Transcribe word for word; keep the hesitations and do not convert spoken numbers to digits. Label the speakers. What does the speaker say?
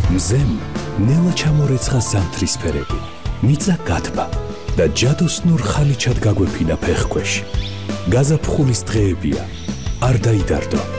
Speaker 1: მზემ ნელა ჩამორეცხა ზამთრის ფერები, მიწა გადბა და ჯადოსნურ ხალიჩად გაგვეფინა ფეხქვეშ. გაზაფხულის დღეებია, არ დაიდარდო.